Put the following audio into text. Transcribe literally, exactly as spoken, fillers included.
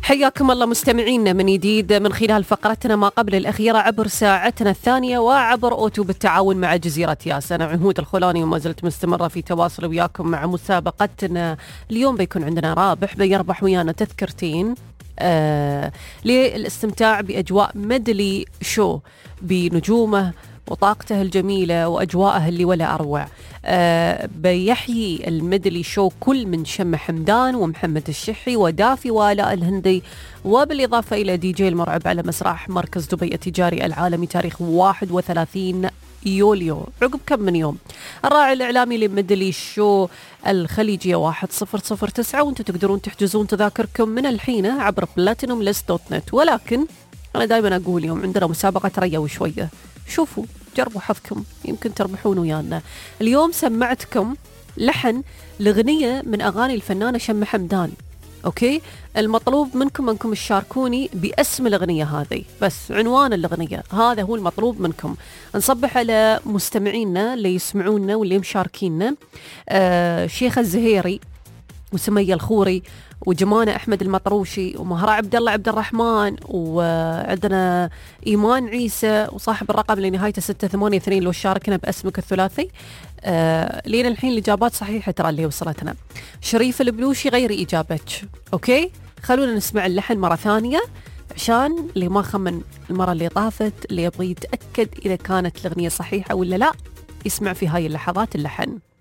حياكم الله مستمعينا من جديد من خلال فقرتنا ما قبل الأخيرة عبر ساعتنا الثانية وعبر أوتو بالتعاون مع جزيرة ياس. أنا عهود الخولاني وما زلت مستمرة في تواصل وياكم مع مسابقتنا. اليوم بيكون عندنا رابح بيربح ويانا تذكرتين آه للاستمتاع بأجواء ميدلي شو بنجومه وطاقته الجميلة وأجواءه اللي ولا أروع. أه بيحيي الميدلي شو كل من شم حمدان ومحمد الشحي ودافي وآلاء الهندي، وبالإضافة إلى دي جي المرعب على مسرح مركز دبي التجاري العالمي تاريخ واحد وثلاثين يوليو عقب كم من يوم. الراعي الإعلامي لميدلي شو الخليجية واحد صفر صفر تسعة، وانتم تقدرون تحجزون تذاكركم من الحين عبر بلاتينوم ليست دوت نت. ولكن أنا دائما أقول يوم عندنا مسابقة ريا وشوية، شوفوا جربوا حظكم يمكن تربحون ويانا. اليوم سمعتكم لحن لغنية من أغاني الفنانة شم حمدان. أوكي، المطلوب منكم أنكم تشاركوني باسم الأغنية هذه، بس عنوان الأغنية هذا هو المطلوب منكم. نصبح على مستمعينا اللي يسمعونا واللي مشاركينا، آه شيخ الزهيري وسمية الخوري وجمانة أحمد المطروشي ومهرة عبد الله عبد الرحمن، وعندنا إيمان عيسى وصاحب الرقم اللي نهايته ستة ثمانية اثنين لو شاركنا باسمك الثلاثي. آه لين الحين الإجابات صحيحة ترى اللي وصلتنا. شريف البلوشي غيري إجابتك. أوكي، خلونا نسمع اللحن مرة ثانية عشان اللي ما خمن المرة اللي طافت، اللي يبغى يتأكد إذا كانت الأغنية صحيحة ولا لا، يسمع في هاي اللحظات اللحن.